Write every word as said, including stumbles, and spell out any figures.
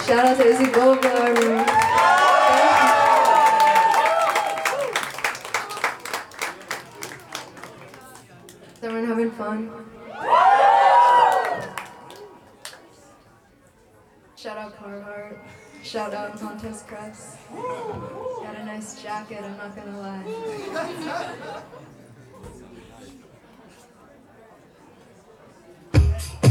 Shout out to Izzy Goldberg. Is everyone having fun? Shout out Carhartt. Shout out Montez Crest. Got a nice jacket, I'm not gonna lie.